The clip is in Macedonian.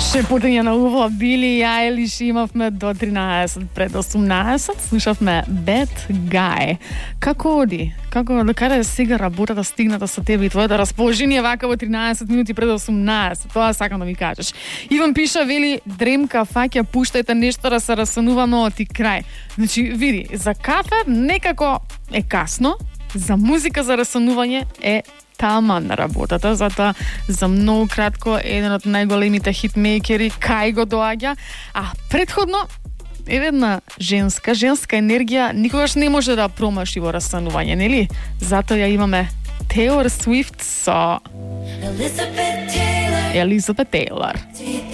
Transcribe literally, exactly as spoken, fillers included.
Ще путање на уво, Били Айлиш имавме до тринаесет пред осумнаесет, слушавме Bad Guy. Како оди? Како, до каде сега работата стигната со тебе и твоето расположение вака во тринаесет минути пред осумнаесет? Тоа сакам да ми кажеш. Иван пиша, вели, дремка, фаќа, пуштајте нешто да се расанува, но ти крај. Значи, види, за кафе некако е касно, за музика за расанување е тама на работата, затоа за многу кратко еден од најголемите хитмейкери кај го доаѓа, а предходно е една женска, женска енергија никогаш не може да промаши во расанување, нели? Затоа ја имаме Taylor Swift со Elizabeth Taylor.